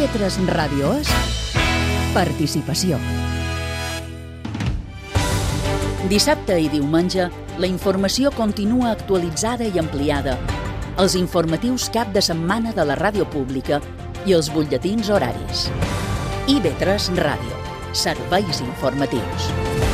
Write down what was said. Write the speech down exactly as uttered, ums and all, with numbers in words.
i ve tres Ràdio és participació. Dissabte i diumenge, la informació continua actualitzada i ampliada. Els informatius cap de setmana de la ràdio pública i els butlletins horaris. i ve tres Ràdio. Serveis informatius.